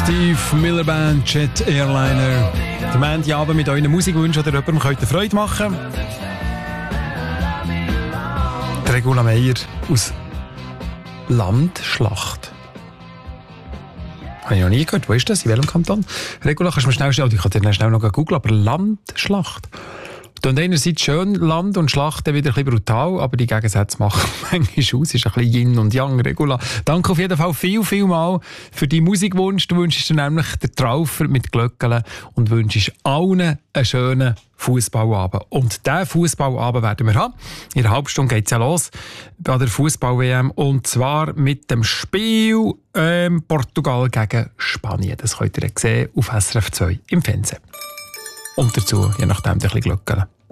Steve Miller Band, Jet Airliner. Der Montagabend mit euren Musikwünschen oder jemandem könnt ihr Freude machen. Die Regula Meyer aus Landschlacht. Habe ich noch nie gehört. Wo ist das? In welchem Kanton? Regula, kannst du mir schnell ich kann dir schnell noch googeln, aber Landschlacht. Und einerseits schön Land und Schlacht wieder ein bisschen brutal, aber die Gegensätze machen manchmal aus. Es ist ein bisschen Yin und Yang, Regula. Danke auf jeden Fall viel mal für deinen Musikwunsch. Du wünschst dir nämlich den Traufer mit Glöckchen und wünschst allen einen schönen Fußballabend. Und diesen Fußballabend werden wir haben. In einer halben Stunde geht es ja los bei der Fußball-WM. Und zwar mit dem Spiel Portugal gegen Spanien. Das könnt ihr sehen auf SRF 2 im Fernsehen. Und dazu, je nachdem, ein bisschen Glöckchen.